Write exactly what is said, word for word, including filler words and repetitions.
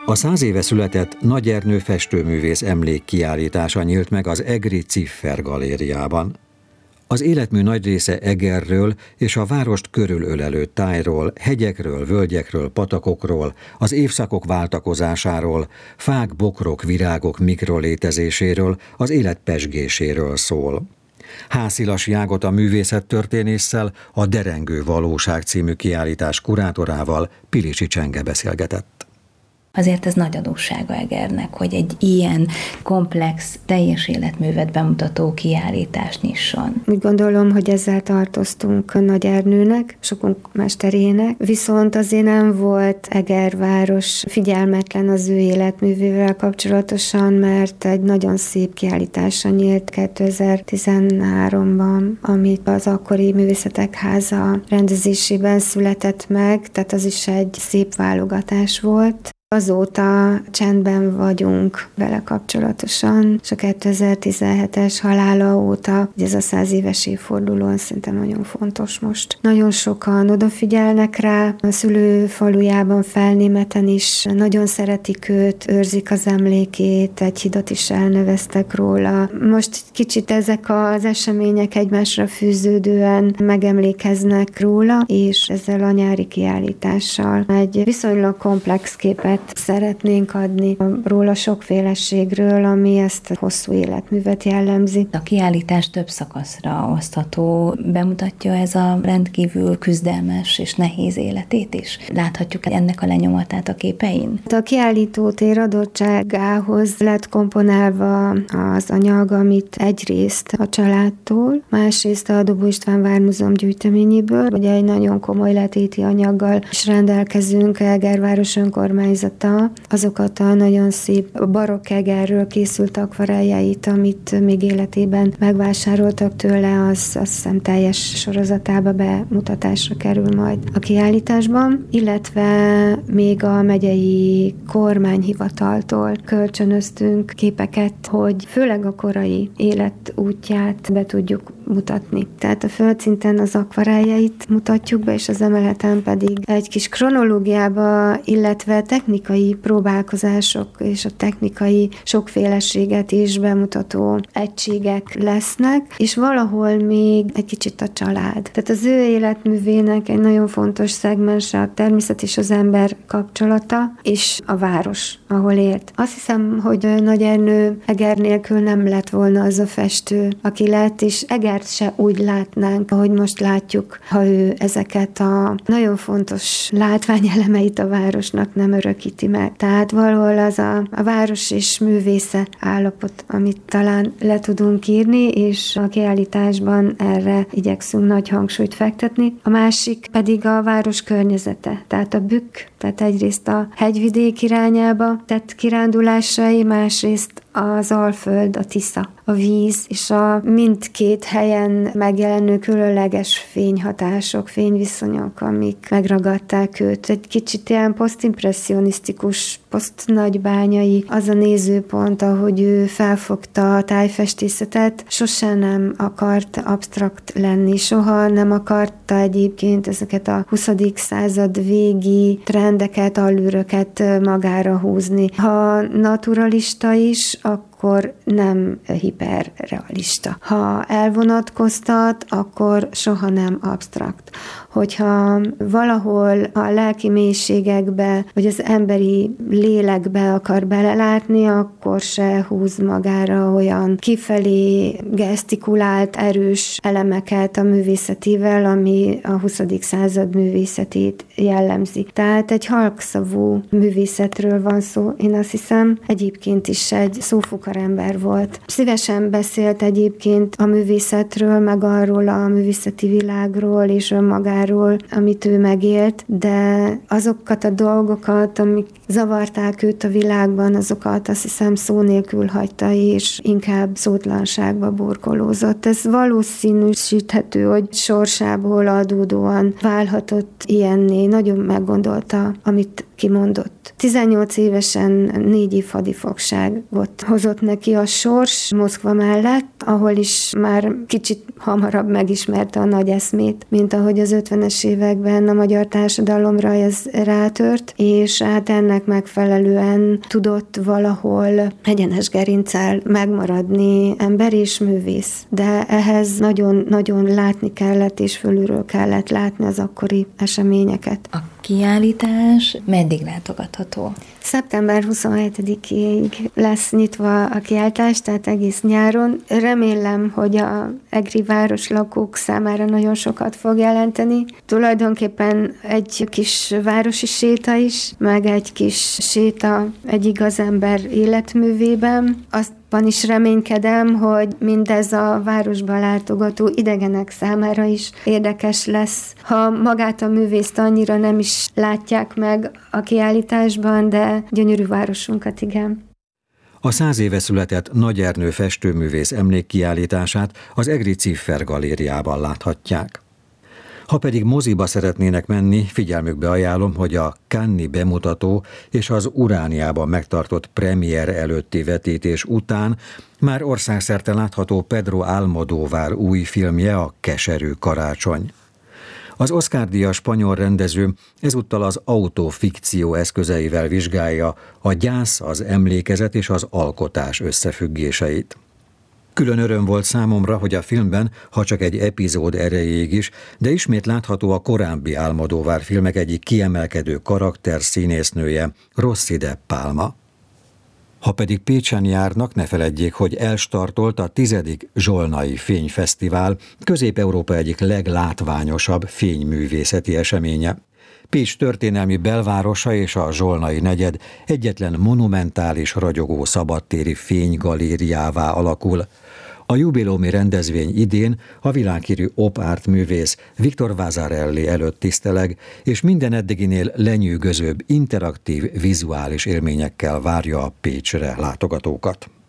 A száz éve született Nagy Ernő festőművész emlékkiállítása nyílt meg az egri Ciffer galériában. Az életmű nagy része Egerről és a várost körülölelő tájról, hegyekről, völgyekről, patakokról, az évszakok váltakozásáról, fák, bokrok, virágok mikrolétezéséről, az élet pezsgéséről szól. Hászilas Jágot a művészettörténésszel, a Derengő Valóság című kiállítás kurátorával, Pilisi Csenge beszélgetett. Azért ez nagy adóssága Egernek, hogy egy ilyen komplex, teljes életművet bemutató kiállítást nyisson. Úgy gondolom, hogy ezzel tartoztunk Nagy Ernőnek, sokunk mesterének, viszont azért nem volt Egerváros figyelmetlen az ő életművével kapcsolatosan, mert egy nagyon szép kiállítása nyílt kétezer-tizenháromban, amit az akkori Művészetek Háza rendezésében született meg, tehát az is egy szép válogatás volt. Azóta csendben vagyunk vele kapcsolatosan, és a kétezer-tizenhetes halála óta, ez a száz éves évfordulón szerintem nagyon fontos most. Nagyon sokan odafigyelnek rá, a szülőfalujában, Felnémeten is nagyon szeretik őt, őrzik az emlékét, egy hidat is elneveztek róla. Most kicsit ezek az események egymásra fűződően megemlékeznek róla, és ezzel a nyári kiállítással egy viszonylag komplex képet szeretnénk adni róla sokféleségről, ami ezt a hosszú életművet jellemzi. A kiállítás több szakaszra osztható, bemutatja ez a rendkívül küzdelmes és nehéz életét is. Láthatjuk ennek a lenyomatát a képein? A kiállítótér adottságához lett komponálva az anyag, amit egyrészt a családtól, másrészt a Dobó István Vármúzeum gyűjteményéből, ugye egy nagyon komoly letéti anyaggal is rendelkezünk, Egerváros önkormányzat azokat a nagyon szép barokk Egerről készült akvareljeit, amit még életében megvásároltak tőle, az azt hiszem teljes sorozatába bemutatásra kerül majd a kiállításban, illetve még a megyei kormányhivataltól kölcsönöztünk képeket, hogy főleg a korai életútját be tudjuk mutatni. Tehát a földszinten az akvareljeit mutatjuk be, és az emeleten pedig egy kis kronológiába, illetve technikai próbálkozások és a technikai sokféleséget is bemutató egységek lesznek, és valahol még egy kicsit a család. Tehát az ő életművének egy nagyon fontos szegmense a természet és az ember kapcsolata, és a város, ahol élt. Azt hiszem, hogy Nagy Ernő Eger nélkül nem lett volna az a festő, aki lett, és Egert se úgy látnánk, ahogy most látjuk, ha ő ezeket a nagyon fontos látványelemeit a városnak nem örökíti meg. Tehát valahol az a, a város és művésze állapot, amit talán le tudunk írni, és a kiállításban erre igyekszünk nagy hangsúlyt fektetni. A másik pedig a város környezete, tehát a bükk, tehát egyrészt a hegyvidék irányába tett kirándulásai, másrészt az Alföld, a Tisza, a víz, és a mindkét helyen megjelenő különleges fényhatások, fényviszonyok, amik megragadták őt. Egy kicsit ilyen posztimpresszionisztikus, posztnagybányai az a nézőpont, ahogy ő felfogta a tájfestészetet. Sosem nem akart absztrakt lenni, soha nem akarta egyébként ezeket a huszadik század végi trendeket, allűröket magára húzni. Ha naturalista is, akkor nem hiperrealista. Ha elvonatkoztat, akkor soha nem absztrakt. Hogyha valahol a lelki mélységekbe, vagy az emberi lélekbe akar belelátni, akkor se húz magára olyan kifelé gesztikulált, erős elemeket a művészetével, ami a huszadik század művészetét jellemzi. Tehát egy halkszavú művészetről van szó, én azt hiszem, egyébként is egy szófukarember volt. Szívesen beszélt egyébként a művészetről, meg arról a művészeti világról és önmagáról, amit ő megélt, de azokat a dolgokat, amik zavarták őt a világban, azokat azt hiszem szó nélkül hagyta, és inkább szótlanságba burkolózott. Ez valószínűsíthető, hogy sorsából adódóan válhatott ilyenné. Nagyon meggondolta, amit kimondott. tizennyolc évesen négy év hadifogságot hozott adott neki a sors Moszkva mellett, ahol is már kicsit hamarabb megismerte a nagy eszmét, mint ahogy az ötvenes években a magyar társadalomra ez rátört, és hát ennek megfelelően tudott valahol egyenes gerinccel megmaradni ember és művész. De ehhez nagyon-nagyon látni kellett, és fölülről kellett látni az akkori eseményeket. A kiállítás meddig látogatható? szeptember huszonhetedikéig lesz nyitva a kiállítás, tehát egész nyáron. Remélem, hogy a egri város lakók számára nagyon sokat fog jelenteni. Tulajdonképpen egy kis városi séta is, meg egy kis séta egy igaz ember életművében. Azt Van is reménykedem, hogy mindez a városba látogató idegenek számára is érdekes lesz. Ha magát a művészt annyira nem is látják meg a kiállításban, de gyönyörű városunkat igen. A száz éve született Nagy Ernő festőművész emlékkiállítását az Egri Ciffer galériában láthatják. Ha pedig moziba szeretnének menni, figyelmükbe ajánlom, hogy a Cannes-i bemutató és az Urániában megtartott premier előtti vetítés után már országszerte látható Pedro Almodóvar új filmje, a Keserű karácsony. Az Oscar-díjas spanyol rendező ezúttal az autofikció eszközeivel vizsgálja a gyász, az emlékezet és az alkotás összefüggéseit. Külön öröm volt számomra, hogy a filmben, ha csak egy epizód erejéig is, de ismét látható a korábbi Almodóvar filmek egyik kiemelkedő karakter színésznője, Rossi de Palma. Ha pedig Pécsen járnak, ne feledjék, hogy elstartolt a tizedik Zsolnai Fényfesztivál, Közép-Európa egyik leglátványosabb fényművészeti eseménye. Pécs történelmi belvárosa és a Zsolnai negyed egyetlen monumentális, ragyogó szabadtéri fénygalériává alakul. A jubileumi rendezvény idén a világhírű op art művész Victor Vasarely előtt tiszteleg, és minden eddiginél lenyűgözőbb, interaktív, vizuális élményekkel várja a Pécsre látogatókat.